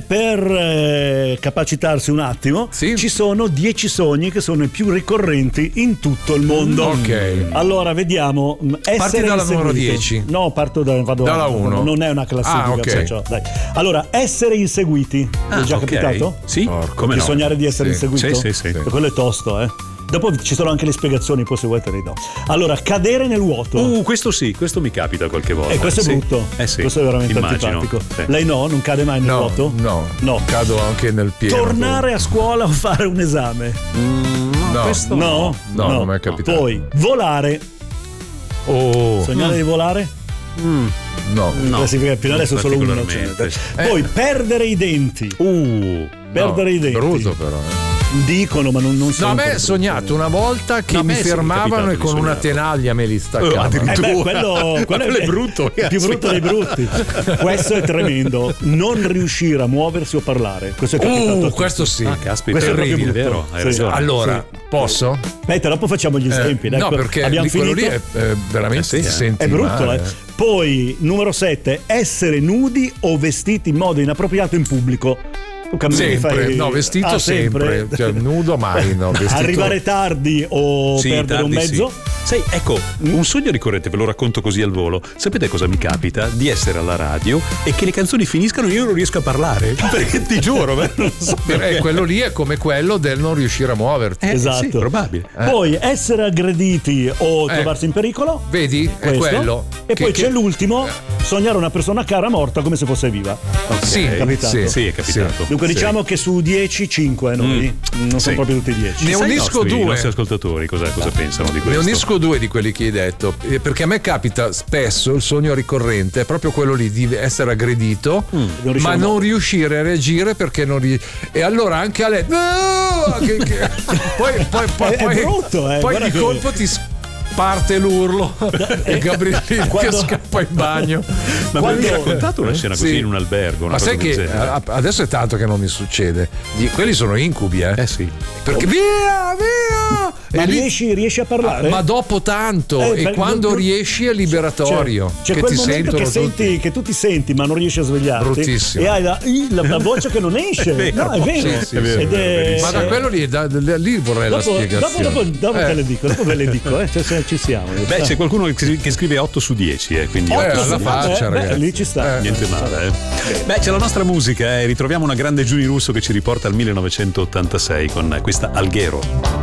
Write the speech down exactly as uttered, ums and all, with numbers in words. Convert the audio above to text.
per eh, capacitarsi un attimo, sì? ci sono dieci sogni che sono i più ricorrenti in tutto il mondo. Ok. Allora vediamo. Essere Parti dalla inseguiti. numero dieci. No, parto da, vado dalla uno. Non è una classifica. Ah, ok. perciò, dai. Allora, essere inseguiti. Ah, è già okay. capitato? Sì. Porco, come di no? sognare di essere Sì. inseguito? Sì, sì, sì. Quello è tosto, eh. Dopo ci sono anche le spiegazioni, poi se vuoi te le do. Allora, cadere nel vuoto. Uh, questo sì, questo mi capita qualche volta. E questo è Sì. brutto. Eh sì. Questo è veramente Immagino. antipatico. Sì. Lei no? Non cade mai nel No, vuoto? no, No. Cado anche nel pieno. Tornare a scuola o fare un esame? No, questo No? no, non mi è capitato. Poi, volare. Oh, Sognare di volare? no. No, Classifica fino non adesso solo uno. particolarmente. Cioè. Poi, perdere i denti. Uh, Perdere no, i denti. Brutto però. eh. Dicono, ma non, non No, sono a me è per sognato brutto. una volta che No, a mi me sì, mi è fermavano capitato e di con una sognarlo. tenaglia me li Oh, staccavano. addirittura. Eh beh, quello, quello quello è brutto, è più brutto dei brutti. Questo è tremendo. Non riuscire a muoversi o parlare. Questo è capitato. a Uh, tutti. questo sì. Ah, caspita, Questo è proprio terribile, brutto. vero? Hai Sì. ragione. Allora, posso? Aspetta, dopo facciamo gli esempi. Eh, dai. no, perché abbiamo lì, quello lì finito. è eh, veramente Eh sì, ti eh. senti È brutto, male. eh. Poi, numero sette, essere nudi o vestiti in modo inappropriato in pubblico. Tu cammini, Sempre, fai... no, vestito Ah, sempre, cioè nudo mai, no, vestito. Arrivare tardi o Sì, perdere un tardi, mezzo? sì. Sai, ecco, un sogno ricorrente, ve lo racconto così al volo. Sapete cosa mi capita? Di essere alla radio e che le canzoni finiscano e io non riesco a parlare. Perché ti giuro, beh, non so Eh, perché. quello lì è come quello del non riuscire a muoverti. Eh, Esatto. sì, probabile. Poi essere aggrediti o trovarsi in pericolo. Vedi? È Questo. quello. E che- poi che- c'è l'ultimo, sognare una persona cara morta come se fosse viva. Sì, È capitato. sì, Sì, è capitato. Dunque Sì. diciamo che su dieci, cinque noi. Non sono Sì. proprio tutti dieci. Ne Sai i unisco nostri- due. I nostri ascoltatori cosa, cosa pensano di Ne questo? unisco due di quelli che hai detto, eh, perché a me capita spesso il sogno ricorrente è proprio quello lì di essere aggredito, riuscire ma a non muovere. riuscire a reagire perché non ri- e allora anche a lei no! che, che- poi, poi, poi, È- è poi- brutto, eh, poi guarda di che- colpo ti parte l'urlo e Gabriellino Quando- che scappa in bagno. Ma Quando- mi hai raccontato una scena così Sì. in un albergo? Una Ma sai cosa del che genere? a- adesso è tanto che non mi succede. Gli- Quelli sono incubi, eh? Eh sì. Perché via, via! Ma E lì- riesci, riesci a parlare? ma dopo tanto Eh, e beh, quando non- riesci è liberatorio. C'è, c'è che quel ti momento sentono che, senti, tutti. che tu ti senti ma non riesci a svegliarti. Bruttissimo. E hai la, la- la voce che non esce. È vero. No, è vero. Sì, sì, Ed sì, è- è verissimo. Ma da quello lì, da, da- lì vorrei la dopo, dopo, spiegazione. dopo, dopo Eh. te le dico, dopo ve le dico, eh, cioè, se ci siamo. Beh, c'è qualcuno che che scrive otto su dieci, eh, quindi Eh, otto alla su- faccia, eh, beh, ragazzi. lì ci sta. Eh. niente male. Eh. Beh, c'è la nostra musica, eh. Ritroviamo una grande Giuni Russo che ci riporta al millenovecentottantasei con questa Alghero.